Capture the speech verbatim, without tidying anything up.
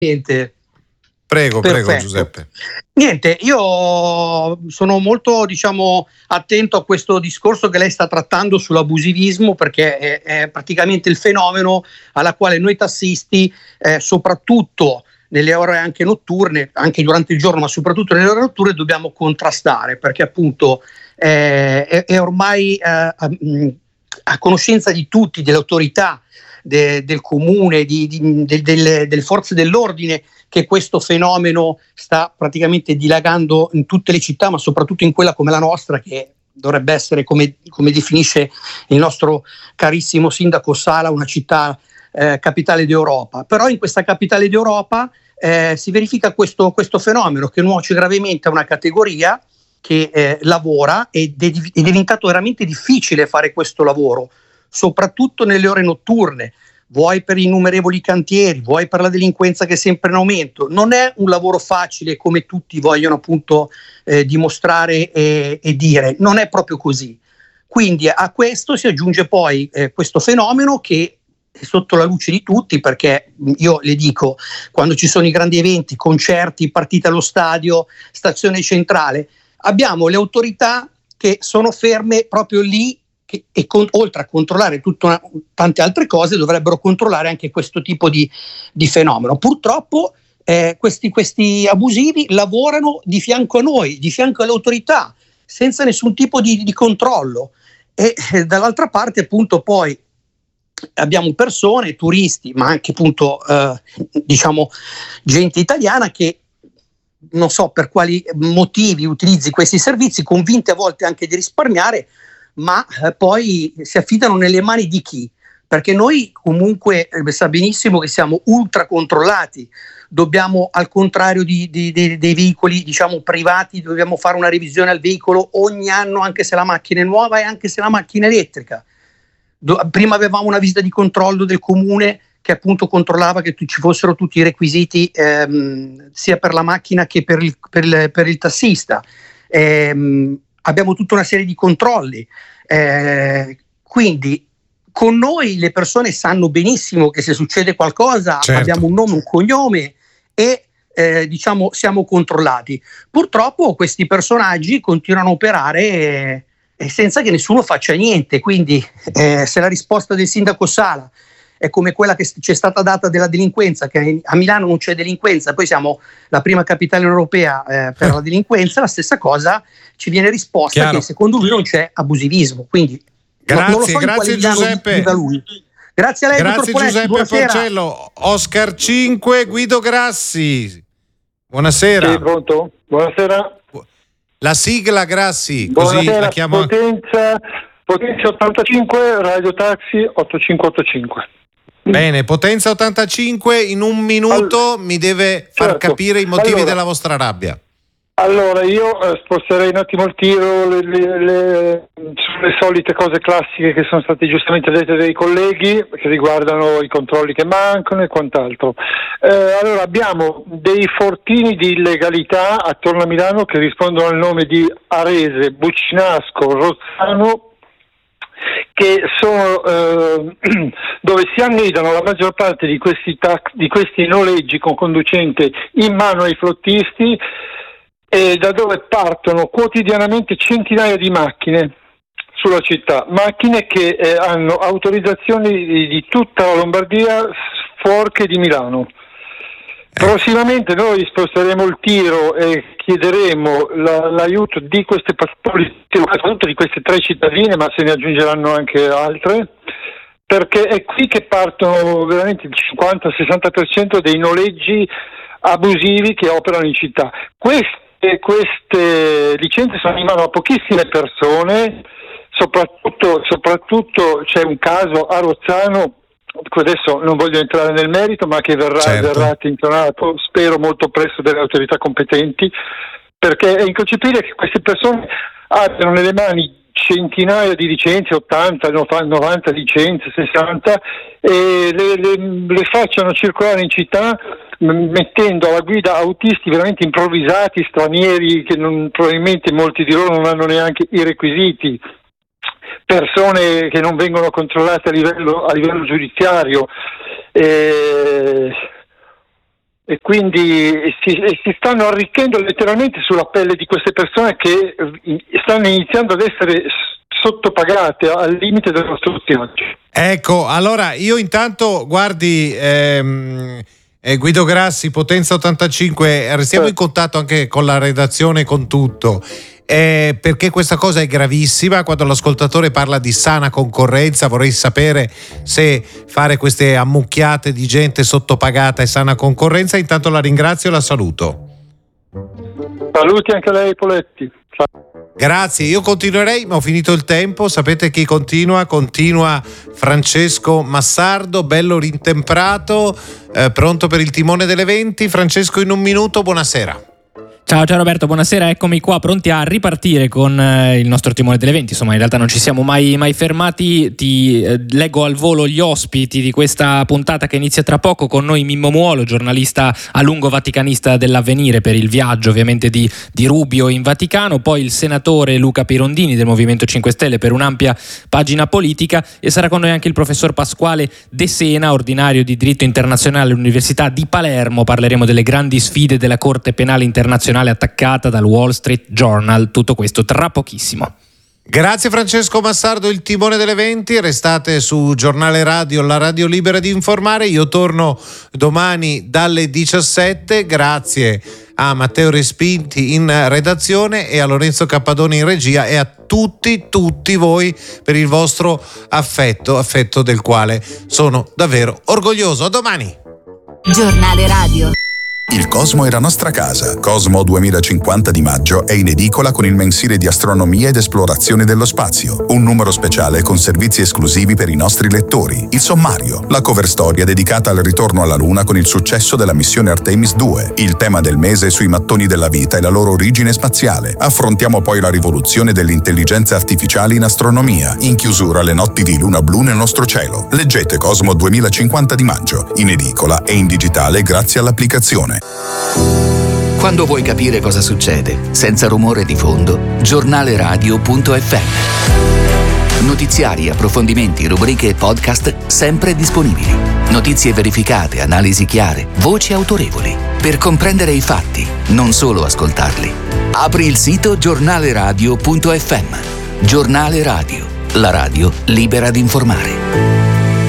Niente. Prego, Perfetto. prego Giuseppe. Niente, io sono molto, diciamo, attento a questo discorso che lei sta trattando sull'abusivismo, perché è, è praticamente il fenomeno alla quale noi tassisti, eh, soprattutto nelle ore anche notturne, anche durante il giorno, ma soprattutto nelle ore notturne, dobbiamo contrastare, perché appunto eh, è, è ormai eh, a, a conoscenza di tutti, delle autorità, de, del comune, di, di, de, delle, delle forze dell'ordine, che questo fenomeno sta praticamente dilagando in tutte le città, ma soprattutto in quella come la nostra, che dovrebbe essere, come, come definisce il nostro carissimo sindaco Sala, una città eh, capitale d'Europa. Però in questa capitale d'Europa eh, si verifica questo, questo fenomeno che nuoce gravemente a una categoria che eh, lavora, ed è, è diventato veramente difficile fare questo lavoro, soprattutto nelle ore notturne, vuoi per innumerevoli cantieri, vuoi per la delinquenza che è sempre in aumento. Non è un lavoro facile, come tutti vogliono appunto eh, dimostrare e, e dire, non è proprio così. Quindi a questo si aggiunge poi eh, questo fenomeno che è sotto la luce di tutti, perché io le dico, quando ci sono i grandi eventi, concerti, partite allo stadio, stazione centrale, abbiamo le autorità che sono ferme proprio lì, che, e con, oltre a controllare tutta una, tante altre cose, dovrebbero controllare anche questo tipo di, di fenomeno. Purtroppo eh, questi, questi abusivi lavorano di fianco a noi, di fianco alle autorità, senza nessun tipo di, di controllo. E eh, dall'altra parte appunto poi abbiamo persone, turisti, ma anche appunto eh, diciamo gente italiana che non so per quali motivi utilizzi questi servizi, convinte a volte anche di risparmiare, ma eh, poi si affidano nelle mani di chi? Perché noi comunque eh, sa benissimo che siamo ultra controllati, dobbiamo, al contrario di, di, di, dei veicoli diciamo privati, dobbiamo fare una revisione al veicolo ogni anno, anche se la macchina è nuova e anche se la macchina è elettrica. Do, prima avevamo una visita di controllo del comune che appunto controllava che tu, ci fossero tutti i requisiti ehm, sia per la macchina che per il, per il, per il tassista. Ehm, abbiamo tutta una serie di controlli, eh, quindi con noi le persone sanno benissimo che se succede qualcosa, certo, abbiamo un nome, un cognome e eh, diciamo siamo controllati. Purtroppo questi personaggi continuano a operare eh, eh, senza che nessuno faccia niente, quindi eh, se la risposta del sindaco Sala è come quella che ci è stata data della delinquenza, che a Milano non c'è delinquenza, poi siamo la prima capitale europea eh, per la delinquenza, la stessa cosa ci viene risposta Chiaro. Che secondo lui non c'è abusivismo. Quindi grazie, non lo so grazie Giuseppe. Da lui. Grazie a lei, grazie dottor Giuseppe Poletti, Porcello. Oscar cinque, Guido Grassi. Buonasera. Sì, pronto? Buonasera. La sigla Grassi, così Buonasera, la chiamo. Potenza, Potenza ottantacinque, Radio Taxi ottantacinque ottantacinque. Bene, Potenza ottantacinque, in un minuto All... mi deve far certo. capire i motivi allora, della vostra rabbia. Allora, io eh, sposterei un attimo il tiro le, le, le, sulle solite cose classiche che sono state giustamente dette dai colleghi, che riguardano i controlli che mancano e quant'altro. Eh, allora, abbiamo dei fortini di illegalità attorno a Milano che rispondono al nome di Arese, Buccinasco, Rozzano, che sono eh, dove si annidano la maggior parte di questi, tac- di questi noleggi con conducente in mano ai flottisti, e da dove partono quotidianamente centinaia di macchine sulla città, macchine che eh, hanno autorizzazioni di, di tutta la Lombardia, fuorché di Milano. Prossimamente noi sposteremo il tiro e chiederemo la, l'aiuto di queste pattugliere, soprattutto di queste tre cittadine, ma se ne aggiungeranno anche altre, perché è qui che partono veramente il cinquanta sessanta per cento dei noleggi abusivi che operano in città. Queste, queste licenze sono in mano a pochissime persone, soprattutto, soprattutto c'è un caso a Rozzano, adesso non voglio entrare nel merito, ma che verrà, certo. verrà attenzionato, spero molto presto, dalle autorità competenti, perché è inconcepibile che queste persone abbiano nelle mani centinaia di licenze, ottanta, novanta licenze, sessanta, e le, le, le facciano circolare in città mettendo alla guida autisti veramente improvvisati, stranieri che non, probabilmente molti di loro non hanno neanche i requisiti, persone che non vengono controllate a livello, a livello giudiziario. Eh, e quindi si, e si stanno arricchendo letteralmente sulla pelle di queste persone che stanno iniziando ad essere sottopagate al limite dello spionaggio. Ecco, allora io intanto, guardi, ehm, eh, Guido Grassi, Potenza ottantacinque, restiamo in contatto anche con la redazione, con tutto, eh, perché questa cosa è gravissima. Quando l'ascoltatore parla di sana concorrenza, vorrei sapere se fare queste ammucchiate di gente sottopagata è sana concorrenza. Intanto la ringrazio e la saluto. Saluti anche a lei, Poletti. Ciao. Grazie, io continuerei, ma ho finito il tempo. Sapete chi continua? Continua Francesco Massardo, bello rintemprato, eh, pronto per il timone delle venti. Francesco, in un minuto, buonasera. Ciao, ciao Roberto, buonasera, eccomi qua pronti a ripartire con eh, il nostro timone delle venti. Insomma, in realtà non ci siamo mai, mai fermati. Ti eh, leggo al volo gli ospiti di questa puntata che inizia tra poco. Con noi Mimmo Muolo, giornalista a lungo vaticanista dell'Avvenire, per il viaggio ovviamente di, di Rubio in Vaticano, poi il senatore Luca Pirondini del Movimento cinque Stelle per un'ampia pagina politica, e sarà con noi anche il professor Pasquale De Sena, ordinario di diritto internazionale all'Università di Palermo. Parleremo delle grandi sfide della Corte Penale Internazionale attaccata dal Wall Street Journal. Tutto questo tra pochissimo. Grazie Francesco Massardo, il timone delle venti. Restate su Giornale Radio, la radio libera di informare. Io torno domani dalle diciassette. Grazie a Matteo Respinti in redazione e a Lorenzo Cappadoni in regia, e a tutti, tutti voi per il vostro affetto, affetto del quale sono davvero orgoglioso. A domani. Giornale Radio. Il Cosmo è la nostra casa. Cosmo duemilacinquanta di maggio è in edicola con il mensile di astronomia ed esplorazione dello spazio. Un numero speciale con servizi esclusivi per i nostri lettori. Il sommario, la cover storia dedicata al ritorno alla Luna con il successo della missione Artemis due. Il tema del mese sui mattoni della vita e la loro origine spaziale. Affrontiamo poi la rivoluzione dell'intelligenza artificiale in astronomia. In chiusura, le notti di luna blu nel nostro cielo. Leggete Cosmo duemilacinquanta di maggio, in edicola e in digitale grazie all'applicazione. Quando vuoi capire cosa succede, senza rumore di fondo, giornale radio punto effe emme. Notiziari, approfondimenti, rubriche e podcast sempre disponibili. Notizie verificate, analisi chiare, voci autorevoli. Per comprendere i fatti, non solo ascoltarli. Apri il sito giornale radio punto effe emme. Giornale Radio, la radio libera di informare.